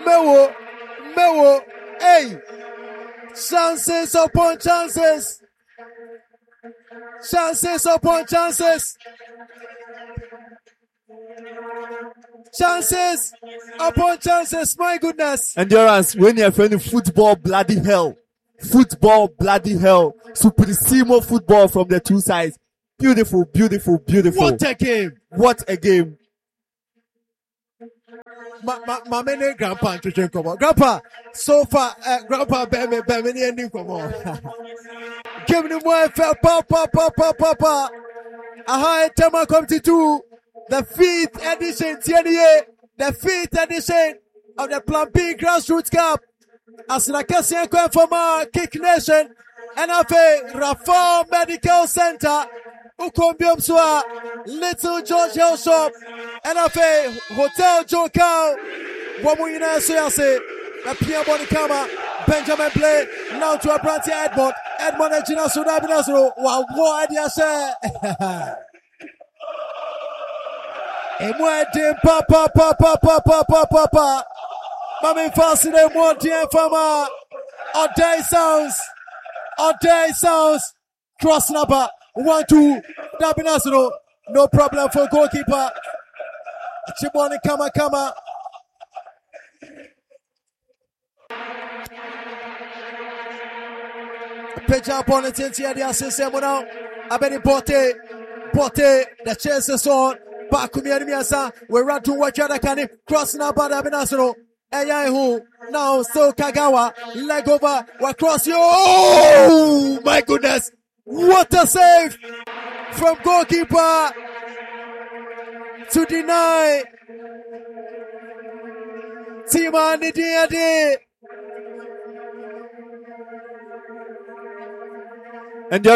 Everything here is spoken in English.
Mewo, hey, chances upon chances. Chances upon chances. Chances upon chances, my goodness. Endurance, when you're playing football, bloody hell. Football, bloody hell. Superissimo football from the two sides. Beautiful, beautiful, beautiful. What a game. What a game. My many grandpa, grandpa, so far, grandpa, many ending come on. Give me more, papa. Aha, Tema come to the 5th edition, the 5th edition of the Plan B Grassroots Cup. As la Cassian Kwefama, Kick Nation, NFA, Rafa Medical Center, Ukombium Swa, Little George Hill Shop, NFA, Hotel Jokal, Wamuyina Suyase, Pia Bonikama, Benjamin Play, now to a Branty Edmond and Gina Sudabinazro, while war Yase. Emwede papa. Mami fascinating one dear farmer. All day sounds. Cross number 1-2. Dabinazro. No problem for goalkeeper. Chibwani Kama. Peja opponent into the assist. Now, Abeni Bote. The chase is on. Bakumi Miasa. We run to watch other can cross number Dabinazro. Eyahu, now still Kagawa, leg over, we cross you. Oh my goodness, what a save from goalkeeper to deny Tima Nidiade. And